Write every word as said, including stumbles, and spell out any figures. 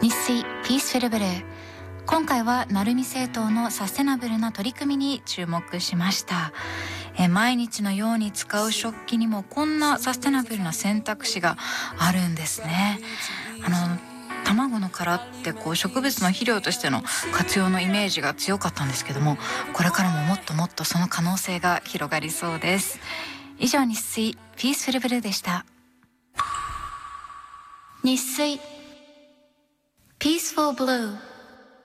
日水ピースフルブルー。今回は鳴海製糖のサステナブルな取り組みに注目しました。え毎日のように使う食器にもこんなサステナブルな選択肢があるんですね。あの卵の殻ってこう植物の肥料としての活用のイメージが強かったんですけども、これからももっともっとその可能性が広がりそうです。以上、日水ピースフルブルーでした。日水 Peaceful Blue。